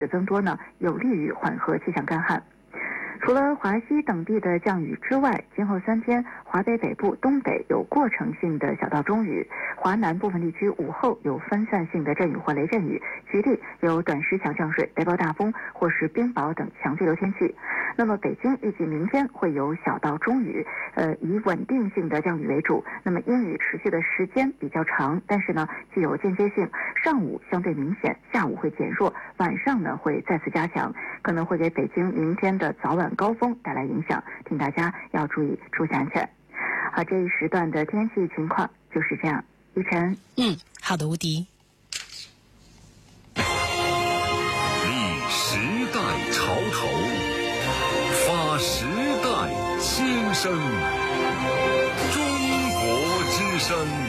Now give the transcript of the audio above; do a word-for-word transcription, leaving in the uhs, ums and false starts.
的增多呢，有利于缓和气象干旱。除了华西等地的降雨之外，今后三天华北北部、东北有过程性的小到中雨，华南部分地区午后有分散性的阵雨或雷阵雨，局地有短时强降水、雷暴大风或是冰雹等强对流天气。那么北京预计明天会有小到中雨，呃，以稳定性的降雨为主。那么阴雨持续的时间比较长，但是呢具有间接性，上午相对明显，下午会减弱，晚上呢会再次加强，可能会给北京明天的早晚高峰带来影响，请大家要注意出行安全。好，这一时段的天气情况就是这样。依晨， 嗯，好的，吴迪。 立时代潮头，发时代新生，中国之声。